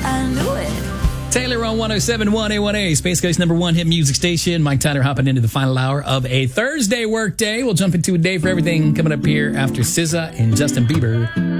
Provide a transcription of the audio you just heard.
I knew it. Taylor on 107.1 A1A, Space Coast #1 hit music station. Mike Tyler hopping into the final hour of a Thursday work day. We'll jump into a day for everything coming up here after SZA and Justin Bieber.